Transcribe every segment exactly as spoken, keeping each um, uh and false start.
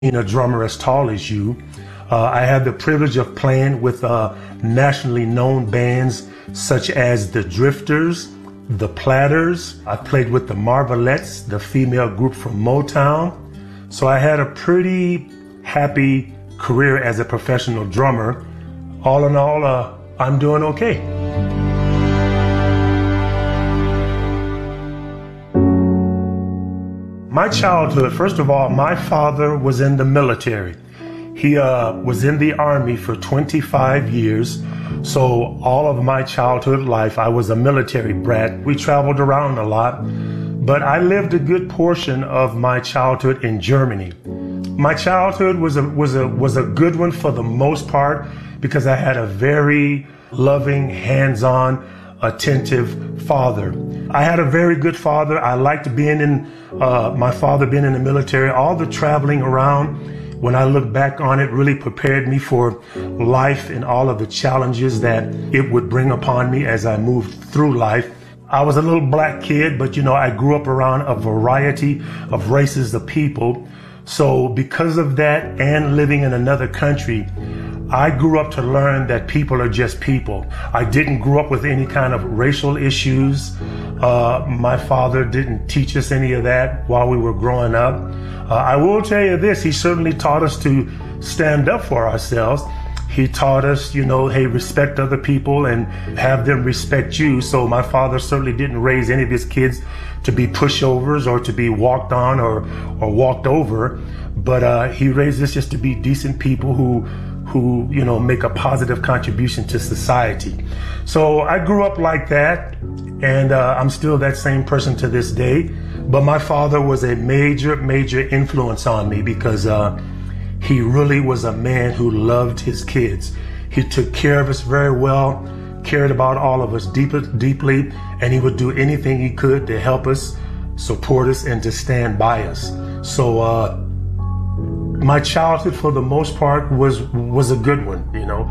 being a drummer as tall as you. Uh, I had the privilege of playing with uh, nationally known bands such as the Drifters, the Platters. I played with the Marvelettes, the female group from Motown. So I had a pretty happy career as a professional drummer. All in all, uh, I'm doing okay. My childhood, first of all, my father was in the military. He uh, was in the Army for twenty-five years. So all of my childhood life, I was a military brat. We traveled around a lot, but I lived a good portion of my childhood in Germany. My childhood was a, was a, was a good one for the most part because I had a very loving, hands-on, attentive father. I had a very good father. I liked being in, uh, my father being in the military. All the traveling around, when I look back on it, really prepared me for life and all of the challenges that it would bring upon me as I moved through life. I was a little black kid, but you know, I grew up around a variety of races of people. So because of that and living in another country, I grew up to learn that people are just people. I didn't grow up with any kind of racial issues. Uh, my father didn't teach us any of that while we were growing up. Uh, I will tell you this, he certainly taught us to stand up for ourselves. He taught us, you know, hey, respect other people and have them respect you. So my father certainly didn't raise any of his kids to be pushovers or to be walked on or, or walked over. But uh, he raised us just to be decent people who who, you know, make a positive contribution to society. So I grew up like that, and uh, I'm still that same person to this day. But my father was a major, major influence on me because uh, he really was a man who loved his kids. He took care of us very well, cared about all of us deep, deeply, and he would do anything he could to help us, support us, and to stand by us. So, uh, my childhood, for the most part, was was a good one, you know.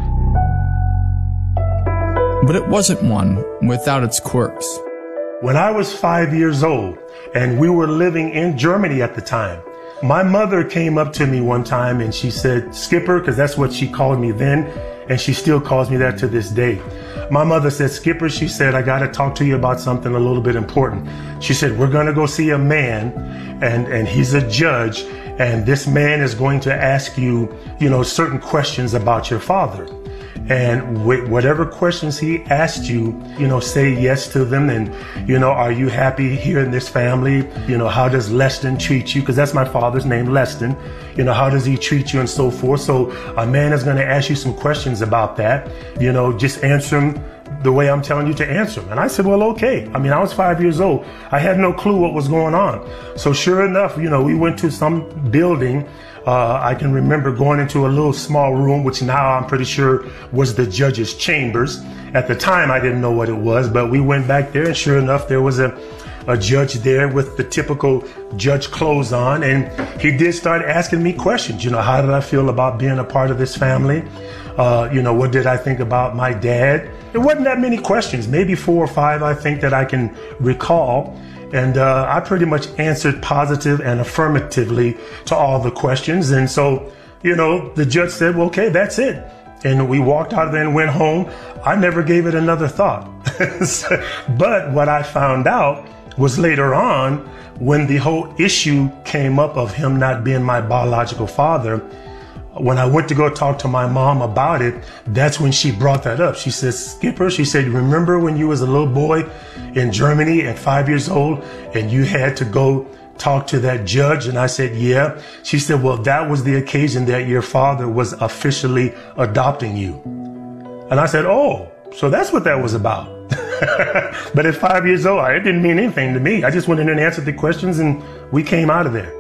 But it wasn't one without its quirks. When I was five years old, and we were living in Germany at the time, my mother came up to me one time and she said, Skipper, because that's what she called me then, and she still calls me that to this day. My mother said, Skipper, she said, I got to talk to you about something a little bit important. She said, we're going to go see a man, and, and he's a judge, and this man is going to ask you, you know, certain questions about your father. And with whatever questions he asked you, you know, say yes to them. And, you know, are you happy here in this family? You know, how does Leston treat you? Because that's my father's name, Leston. You know, how does he treat you and so forth? So a man is going to ask you some questions about that. You know, just answer them the way I'm telling you to answer them. And I said, well, okay. I mean, I was five years old. I had no clue what was going on. So sure enough, you know, we went to some building. Uh, I can remember going into a little small room, which now I'm pretty sure was the judge's chambers. At the time, I didn't know what it was, but we went back there, and sure enough, there was a, a judge there with the typical judge clothes on, and he did start asking me questions. You know, how did I feel about being a part of this family? Uh, you know, what did I think about my dad? There wasn't that many questions, maybe four or five, I think, that I can recall. And uh, I pretty much answered positive and affirmatively to all the questions. And so, you know, the judge said, well, okay, that's it. And we walked out of there and went home. I never gave it another thought. But what I found out was later on, when the whole issue came up of him not being my biological father, when I went to go talk to my mom about it, that's when she brought that up. She said, Skipper, she said, remember when you was a little boy in Germany at five years old and you had to go talk to that judge? And I said, yeah. She said, well, that was the occasion that your father was officially adopting you. And I said, oh, so that's what that was about. But at five years old, it didn't mean anything to me. I just went in and answered the questions and we came out of there.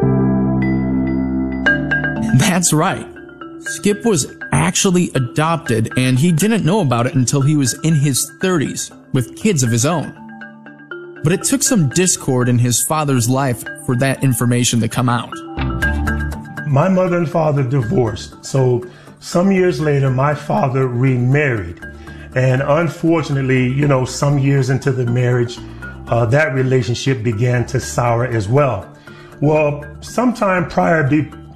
That's right. Skip was actually adopted, and he didn't know about it until he was in his thirties with kids of his own. But it took some discord in his father's life for that information to come out. My mother and father divorced. So some years later, my father remarried. And unfortunately, you know, some years into the marriage, uh, that relationship began to sour as well. Well, sometime prior be,